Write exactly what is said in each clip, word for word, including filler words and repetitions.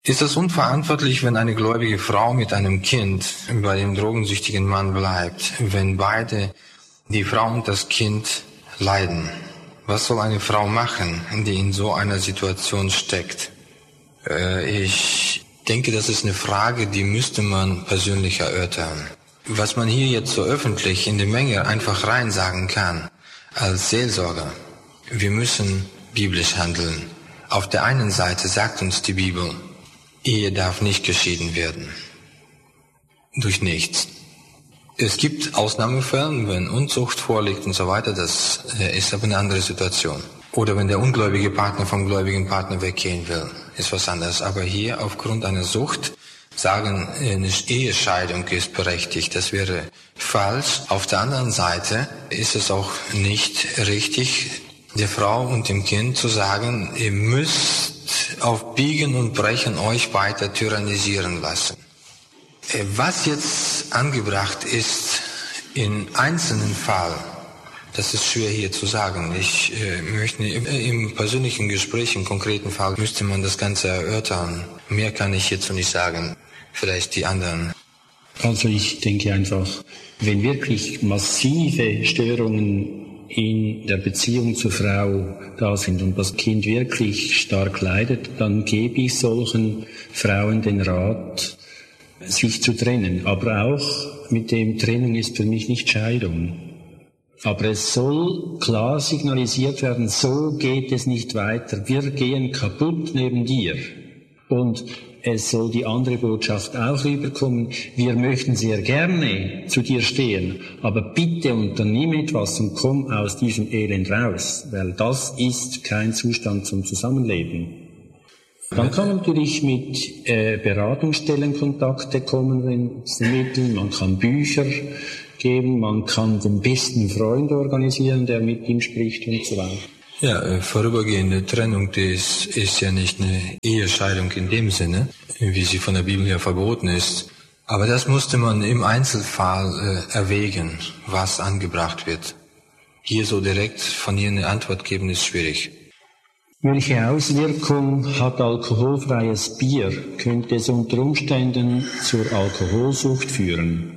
Ist es unverantwortlich, wenn eine gläubige Frau mit einem Kind bei dem drogensüchtigen Mann bleibt, wenn beide, die Frau und das Kind, leiden? Was soll eine Frau machen, die in so einer Situation steckt? Äh, ich denke, das ist eine Frage, die müsste man persönlich erörtern. Was man hier jetzt so öffentlich in die Menge einfach rein sagen kann, als Seelsorger, wir müssen biblisch handeln. Auf der einen Seite sagt uns die Bibel, Ehe darf nicht geschieden werden. Durch nichts. Es gibt Ausnahmefälle, wenn Unzucht vorliegt und so weiter, das ist aber eine andere Situation. Oder wenn der ungläubige Partner vom gläubigen Partner weggehen will, ist was anderes. Aber hier aufgrund einer Sucht sagen, eine Ehescheidung ist berechtigt. Das wäre falsch. Auf der anderen Seite ist es auch nicht richtig, der Frau und dem Kind zu sagen, ihr müsst auf Biegen und Brechen euch weiter tyrannisieren lassen. Was jetzt angebracht ist in einzelnen Fall, das ist schwer hier zu sagen. Ich äh, möchte im persönlichen Gespräch, im konkreten Fall, müsste man das Ganze erörtern. Mehr kann ich hierzu nicht sagen. Vielleicht die anderen. Also ich denke einfach, wenn wirklich massive Störungen in der Beziehung zur Frau da sind und das Kind wirklich stark leidet, dann gebe ich solchen Frauen den Rat, sich zu trennen. Aber auch mit dem Trennung ist für mich nicht Scheidung. Aber es soll klar signalisiert werden, so geht es nicht weiter. Wir gehen kaputt neben dir. Und es soll die andere Botschaft auch rüberkommen. Wir möchten sehr gerne zu dir stehen, aber bitte unternimm etwas und komm aus diesem Elend raus, weil das ist kein Zustand zum Zusammenleben. Dann kann man natürlich mit äh, Beratungsstellen Kontakte kommen, wenn sie vermitteln. Man kann Bücher geben, man kann den besten Freund organisieren, der mit ihm spricht und so weiter. Ja, vorübergehende Trennung, die ist, ist ja nicht eine Ehescheidung in dem Sinne, wie sie von der Bibel her verboten ist. Aber das musste man im Einzelfall äh, erwägen, was angebracht wird. Hier so direkt von ihr eine Antwort geben, ist schwierig. Welche Auswirkung hat alkoholfreies Bier? Könnte es unter Umständen zur Alkoholsucht führen?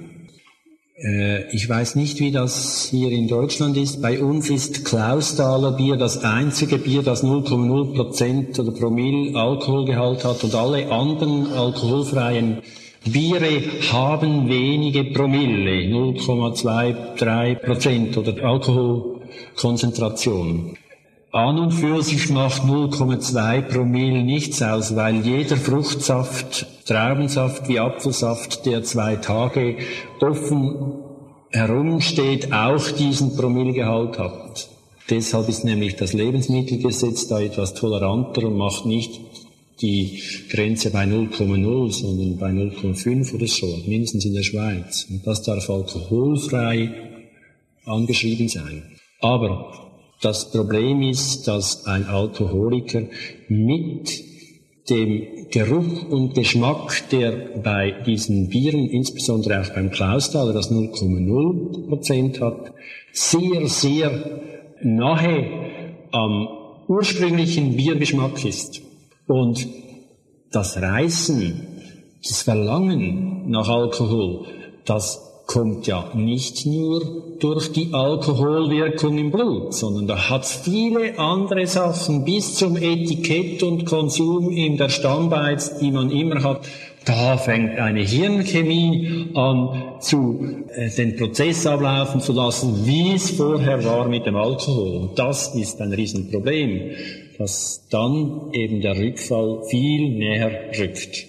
Ich weiß nicht, wie das hier in Deutschland ist. Bei uns ist Klausthaler Bier das einzige Bier, das null Komma null Prozent oder Promille Alkoholgehalt hat, und alle anderen alkoholfreien Biere haben wenige Promille, null Komma zwei drei Prozent oder Alkoholkonzentration. An und für sich macht null Komma zwei Promille nichts aus, weil jeder Fruchtsaft, Traubensaft wie Apfelsaft, der zwei Tage offen herumsteht, auch diesen Promillegehalt hat. Deshalb ist nämlich das Lebensmittelgesetz da etwas toleranter und macht nicht die Grenze bei null Komma null, sondern bei null Komma fünf oder so, mindestens in der Schweiz. Und das darf alkoholfrei angeschrieben sein. Aber das Problem ist, dass ein Alkoholiker mit dem Geruch und Geschmack, der bei diesen Bieren, insbesondere auch beim Klausthaler, das null Komma null Prozent hat, sehr, sehr nahe am ursprünglichen Biergeschmack ist. Und das Reißen, das Verlangen nach Alkohol, das kommt ja nicht nur durch die Alkoholwirkung im Blut, sondern da hat es viele andere Sachen bis zum Etikett und Konsum in der Stammbeiz, die man immer hat. Da fängt eine Hirnchemie an, zu, äh, den Prozess ablaufen zu lassen, wie es vorher war mit dem Alkohol. Und das ist ein Riesenproblem, dass dann eben der Rückfall viel näher rückt.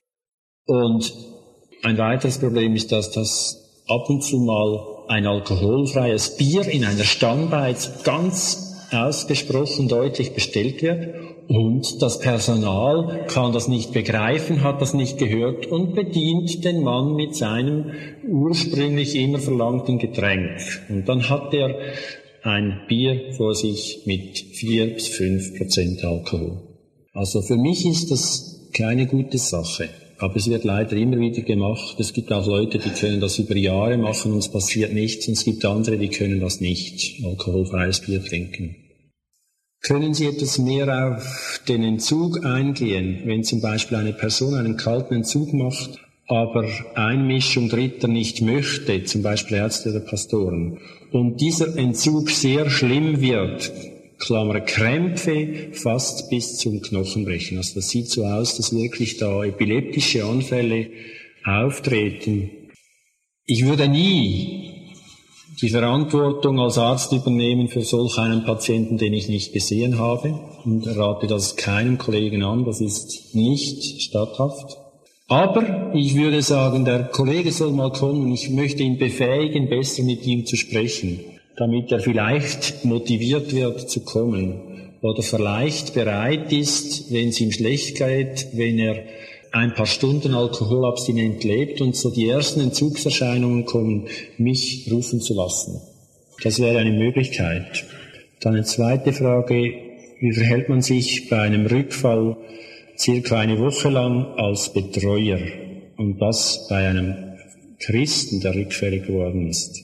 Und ein weiteres Problem ist, dass das ab und zu mal ein alkoholfreies Bier in einer Stammbeiz ganz ausgesprochen deutlich bestellt wird und das Personal kann das nicht begreifen, hat das nicht gehört und bedient den Mann mit seinem ursprünglich immer verlangten Getränk. Und dann hat er ein Bier vor sich mit vier bis fünf Prozent Alkohol. Also für mich ist das keine gute Sache. Aber es wird leider immer wieder gemacht. Es gibt auch Leute, die können das über Jahre machen und es passiert nichts. Und es gibt andere, die können das nicht, alkoholfreies Bier trinken. Können Sie etwas mehr auf den Entzug eingehen, wenn zum Beispiel eine Person einen kalten Entzug macht, aber Einmischung Dritter nicht möchte, zum Beispiel Ärzte oder Pastoren, und dieser Entzug sehr schlimm wird, Klammer Krämpfe, fast bis zum Knochenbrechen. Also das sieht so aus, dass wirklich da epileptische Anfälle auftreten. Ich würde nie die Verantwortung als Arzt übernehmen für solch einen Patienten, den ich nicht gesehen habe, und rate das keinem Kollegen an, das ist nicht statthaft. Aber ich würde sagen, der Kollege soll mal kommen, ich möchte ihn befähigen, besser mit ihm zu sprechen, damit er vielleicht motiviert wird zu kommen oder vielleicht bereit ist, wenn es ihm schlecht geht, wenn er ein paar Stunden alkoholabstinent lebt und so die ersten Entzugserscheinungen kommen, mich rufen zu lassen. Das wäre eine Möglichkeit. Dann eine zweite Frage, wie verhält man sich bei einem Rückfall circa eine Woche lang als Betreuer und das bei einem Christen, der rückfällig geworden ist?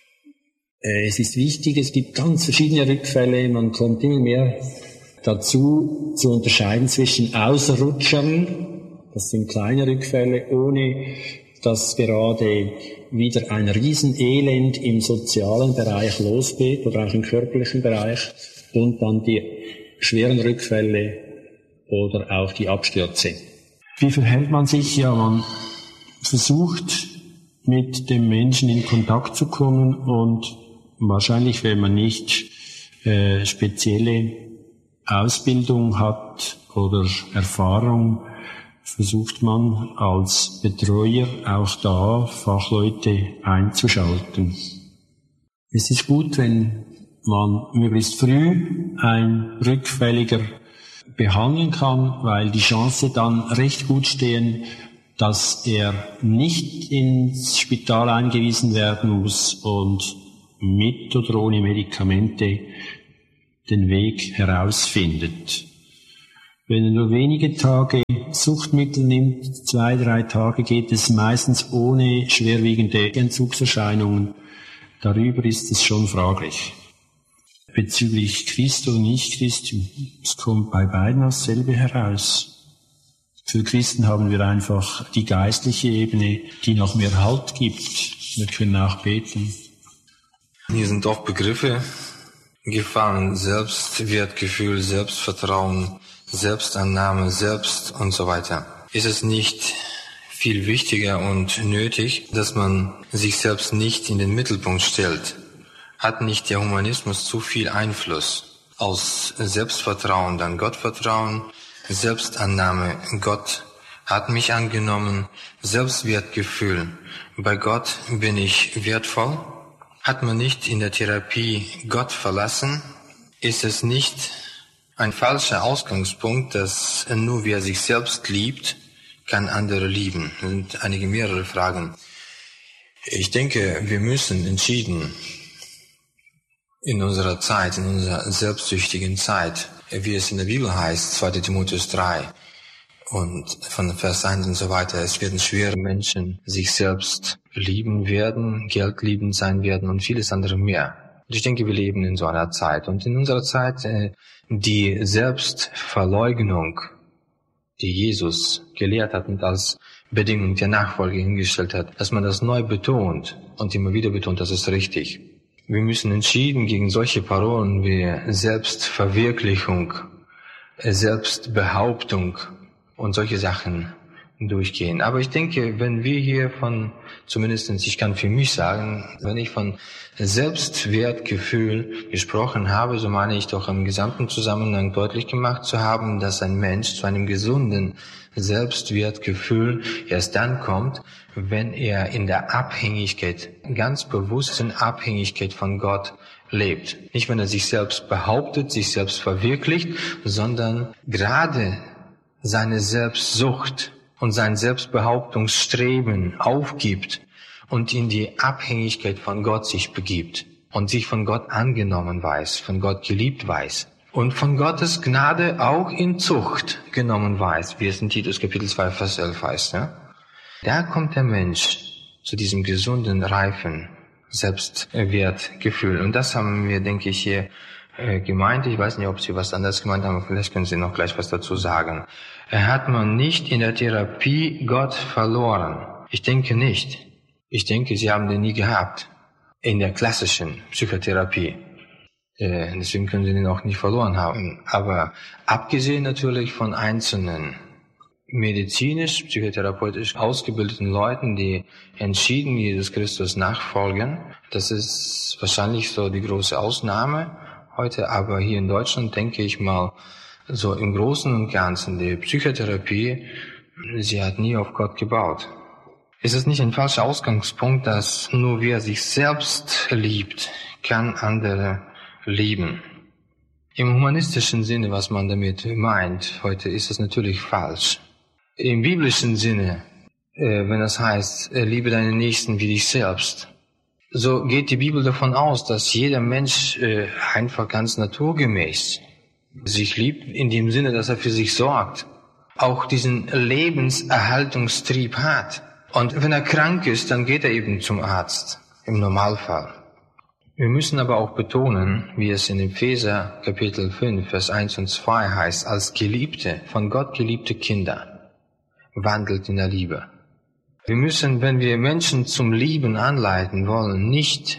Es ist wichtig, es gibt ganz verschiedene Rückfälle, man kommt immer mehr dazu zu unterscheiden zwischen Ausrutschern, das sind kleine Rückfälle, ohne dass gerade wieder ein Riesenelend im sozialen Bereich losgeht oder auch im körperlichen Bereich, und dann die schweren Rückfälle oder auch die Abstürze. Wie verhält man sich? Ja, man versucht, mit dem Menschen in Kontakt zu kommen, und wahrscheinlich, wenn man nicht äh, spezielle Ausbildung hat oder Erfahrung, versucht man als Betreuer auch da Fachleute einzuschalten. Es ist gut, wenn man möglichst früh ein Rückfälliger behandeln kann, weil die Chance dann recht gut stehen, dass er nicht ins Spital eingewiesen werden muss und mit oder ohne Medikamente den Weg herausfindet. Wenn er nur wenige Tage Suchtmittel nimmt, zwei, drei Tage, geht es meistens ohne schwerwiegende Entzugserscheinungen. Darüber ist es schon fraglich. Bezüglich Christ oder Nicht-Christ, es kommt bei beiden dasselbe heraus. Für Christen haben wir einfach die geistliche Ebene, die noch mehr Halt gibt. Wir können auch beten. Hier sind oft Begriffe gefallen: Selbstwertgefühl, Selbstvertrauen, Selbstannahme, Selbst und so weiter. Ist es nicht viel wichtiger und nötig, dass man sich selbst nicht in den Mittelpunkt stellt? Hat nicht der Humanismus zu viel Einfluss? Aus Selbstvertrauen dann Gottvertrauen, Selbstannahme, Gott hat mich angenommen, Selbstwertgefühl, bei Gott bin ich wertvoll? Hat man nicht in der Therapie Gott verlassen? Ist es nicht ein falscher Ausgangspunkt, dass nur wer sich selbst liebt, kann andere lieben? Das sind einige mehrere Fragen. Ich denke, wir müssen entschieden in unserer Zeit, in unserer selbstsüchtigen Zeit, wie es in der Bibel heißt, zweiter Timotheus drei und von Vers eins und so weiter, es werden schwere Menschen sich selbst lieben werden, geldliebend sein werden und vieles andere mehr. Und ich denke, wir leben in so einer Zeit. Und in unserer Zeit, äh, die Selbstverleugnung, die Jesus gelehrt hat und als Bedingung der Nachfolge hingestellt hat, dass man das neu betont und immer wieder betont, das ist richtig. Wir müssen entschieden gegen solche Parolen wie Selbstverwirklichung, Selbstbehauptung und solche Sachen durchgehen. Aber ich denke, wenn wir hier von, zumindest ich kann für mich sagen, wenn ich von Selbstwertgefühl gesprochen habe, so meine ich doch im gesamten Zusammenhang deutlich gemacht zu haben, dass ein Mensch zu einem gesunden Selbstwertgefühl erst dann kommt, wenn er in der Abhängigkeit, ganz bewussten Abhängigkeit von Gott lebt. Nicht, wenn er sich selbst behauptet, sich selbst verwirklicht, sondern gerade seine Selbstsucht und sein Selbstbehauptungsstreben aufgibt und in die Abhängigkeit von Gott sich begibt und sich von Gott angenommen weiß, von Gott geliebt weiß und von Gottes Gnade auch in Zucht genommen weiß, wie es in Titus Kapitel zwei, Vers elf heißt. Ja? Da kommt der Mensch zu diesem gesunden, reifen Selbstwertgefühl. Und das haben wir, denke ich, hier äh, gemeint. Ich weiß nicht, ob Sie was anderes gemeint haben, vielleicht können Sie noch gleich was dazu sagen. Hat man nicht in der Therapie Gott verloren? Ich denke nicht. Ich denke, Sie haben den nie gehabt. In der klassischen Psychotherapie. Äh, deswegen können Sie den auch nicht verloren haben. Aber abgesehen natürlich von einzelnen medizinisch, psychotherapeutisch ausgebildeten Leuten, die entschieden Jesus Christus nachfolgen, das ist wahrscheinlich so die große Ausnahme heute. Aber hier in Deutschland denke ich mal, so im Großen und Ganzen, die Psychotherapie, sie hat nie auf Gott gebaut. Ist es nicht ein falscher Ausgangspunkt, dass nur wer sich selbst liebt, kann andere lieben? Im humanistischen Sinne, was man damit meint, heute ist es natürlich falsch. Im biblischen Sinne, äh, wenn das heißt, äh, liebe deinen Nächsten wie dich selbst, so geht die Bibel davon aus, dass jeder Mensch äh, einfach ganz naturgemäß sich liebt, in dem Sinne, dass er für sich sorgt, auch diesen Lebenserhaltungstrieb hat. Und wenn er krank ist, dann geht er eben zum Arzt, im Normalfall. Wir müssen aber auch betonen, wie es in Epheser Kapitel fünf, Vers eins und zwei heißt, als geliebte, von Gott geliebte Kinder, wandelt in der Liebe. Wir müssen, wenn wir Menschen zum Lieben anleiten wollen, nicht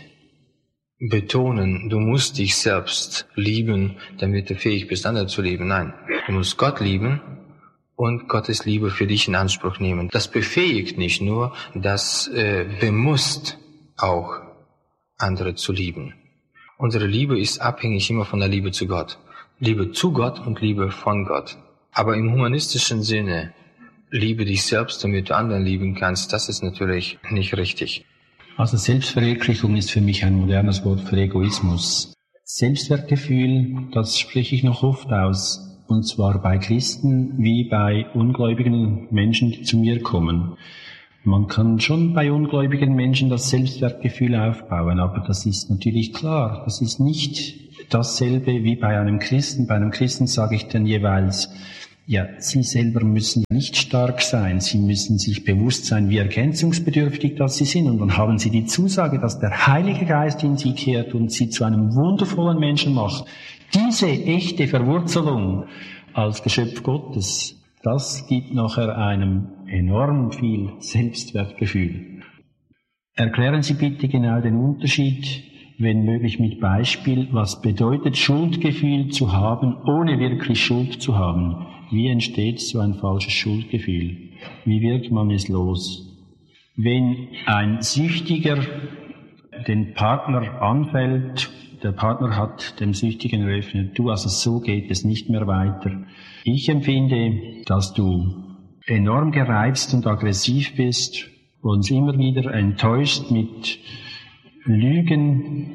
betonen, du musst dich selbst lieben, damit du fähig bist, andere zu lieben. Nein, du musst Gott lieben und Gottes Liebe für dich in Anspruch nehmen. Das befähigt nicht nur, das äh, bemusst auch, andere zu lieben. Unsere Liebe ist abhängig immer von der Liebe zu Gott. Liebe zu Gott und Liebe von Gott. Aber im humanistischen Sinne, liebe dich selbst, damit du anderen lieben kannst, das ist natürlich nicht richtig. Also Selbstverwirklichung ist für mich ein modernes Wort für Egoismus. Selbstwertgefühl, das spreche ich noch oft aus. Und zwar bei Christen wie bei ungläubigen Menschen, die zu mir kommen. Man kann schon bei ungläubigen Menschen das Selbstwertgefühl aufbauen, aber das ist natürlich klar. Das ist nicht dasselbe wie bei einem Christen. Bei einem Christen sage ich dann jeweils, ja, Sie selber müssen nicht stark sein. Sie müssen sich bewusst sein, wie ergänzungsbedürftig das Sie sind. Und dann haben Sie die Zusage, dass der Heilige Geist in Sie kehrt und Sie zu einem wundervollen Menschen macht. Diese echte Verwurzelung als Geschöpf Gottes, das gibt nachher einem enorm viel Selbstwertgefühl. Erklären Sie bitte genau den Unterschied, wenn möglich mit Beispiel, was bedeutet Schuldgefühl zu haben, ohne wirklich Schuld zu haben. Wie entsteht so ein falsches Schuldgefühl? Wie wird man es los? Wenn ein Süchtiger den Partner anfällt, der Partner hat dem Süchtigen eröffnet, du, also so geht es nicht mehr weiter. Ich empfinde, dass du enorm gereizt und aggressiv bist, uns immer wieder enttäuscht mit Lügen,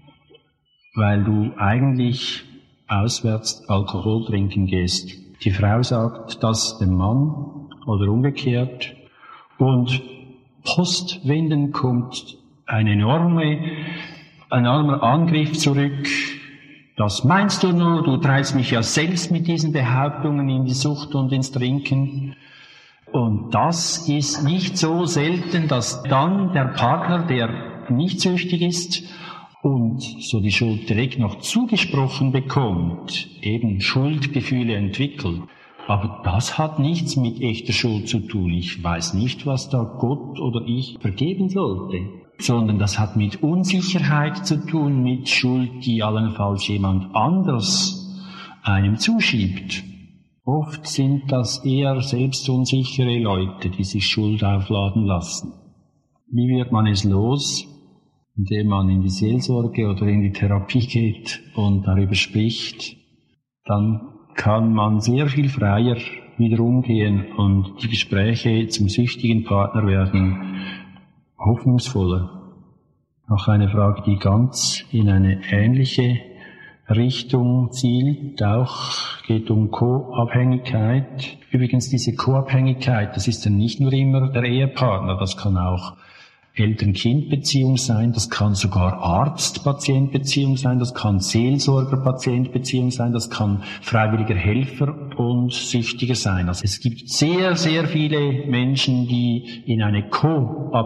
weil du eigentlich auswärts Alkohol trinken gehst. Die Frau sagt das dem Mann oder umgekehrt und postwendend kommt ein enorme, ein enormer Angriff zurück. Das meinst du nur, du treibst mich ja selbst mit diesen Behauptungen in die Sucht und ins Trinken. Und das ist nicht so selten, dass dann der Partner, der nicht süchtig ist und so die Schuld direkt noch zugesprochen bekommt, eben Schuldgefühle entwickelt. Aber das hat nichts mit echter Schuld zu tun. Ich weiß nicht, was da Gott oder ich vergeben sollte, sondern das hat mit Unsicherheit zu tun, mit Schuld, die allenfalls jemand anders einem zuschiebt. Oft sind das eher selbstunsichere Leute, die sich Schuld aufladen lassen. Wie wird man es los? Indem man in die Seelsorge oder in die Therapie geht und darüber spricht, dann kann man sehr viel freier wieder umgehen und die Gespräche zum süchtigen Partner werden hoffnungsvoller. Noch eine Frage, die ganz in eine ähnliche Richtung zielt, auch geht um Co-Abhängigkeit. Übrigens diese Co-Abhängigkeit, das ist dann nicht nur immer der Ehepartner, das kann auch Eltern-Kind-Beziehung sein, das kann sogar Arzt-Patient-Beziehung sein, das kann Seelsorger-Patient-Beziehung sein, das kann freiwilliger Helfer und Süchtiger sein. Also es gibt sehr, sehr viele Menschen, die in eine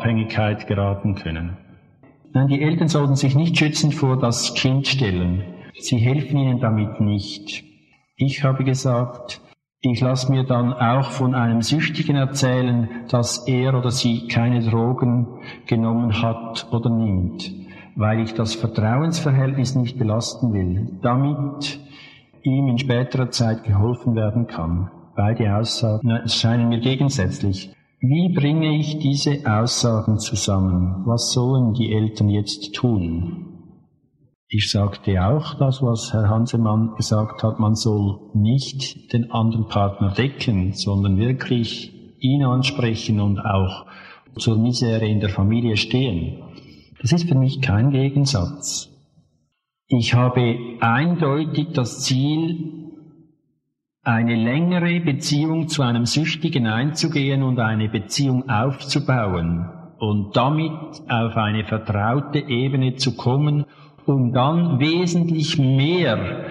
Co-Abhängigkeit geraten können. Nein, die Eltern sollten sich nicht schützend vor das Kind stellen. Sie helfen ihnen damit nicht. Ich habe gesagt, ich lasse mir dann auch von einem Süchtigen erzählen, dass er oder sie keine Drogen genommen hat oder nimmt, weil ich das Vertrauensverhältnis nicht belasten will, damit ihm in späterer Zeit geholfen werden kann. Beide Aussagen scheinen mir gegensätzlich. Wie bringe ich diese Aussagen zusammen? Was sollen die Eltern jetzt tun? Ich sagte auch das, was Herr Hansemann gesagt hat, man soll nicht den anderen Partner decken, sondern wirklich ihn ansprechen und auch zur Misere in der Familie stehen. Das ist für mich kein Gegensatz. Ich habe eindeutig das Ziel, eine längere Beziehung zu einem Süchtigen einzugehen und eine Beziehung aufzubauen und damit auf eine vertraute Ebene zu kommen, um dann wesentlich mehr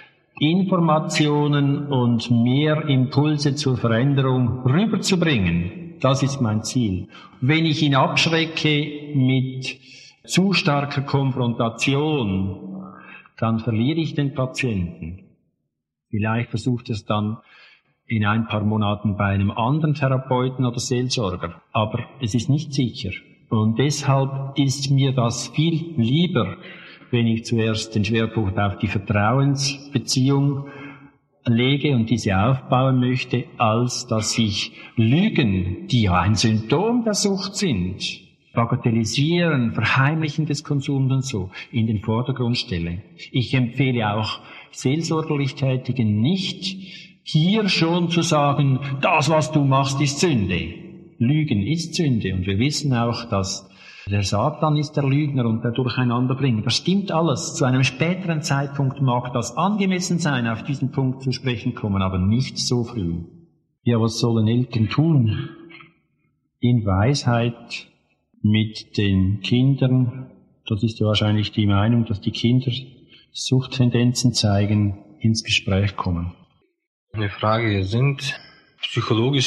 Informationen und mehr Impulse zur Veränderung rüberzubringen. Das ist mein Ziel. Wenn ich ihn abschrecke mit zu starker Konfrontation, dann verliere ich den Patienten. Vielleicht versucht es dann in ein paar Monaten bei einem anderen Therapeuten oder Seelsorger, aber es ist nicht sicher. Und deshalb ist mir das viel lieber, wenn ich zuerst den Schwerpunkt auf die Vertrauensbeziehung lege und diese aufbauen möchte, als dass ich Lügen, die ja ein Symptom der Sucht sind, Bagatellisieren, Verheimlichen des Konsums und so, in den Vordergrund stelle. Ich empfehle auch seelsorgerlich Tätigen nicht, hier schon zu sagen, das, was du machst, ist Sünde. Lügen ist Sünde und wir wissen auch, dass der Satan ist der Lügner und der Durcheinanderbringer. Das stimmt alles. Zu einem späteren Zeitpunkt mag das angemessen sein, auf diesen Punkt zu sprechen kommen, aber nicht so früh. Ja, was sollen Eltern tun? In Weisheit mit den Kindern, das ist ja wahrscheinlich die Meinung, dass die Kinder Suchttendenzen zeigen, ins Gespräch kommen. Eine Frage, sind psychologische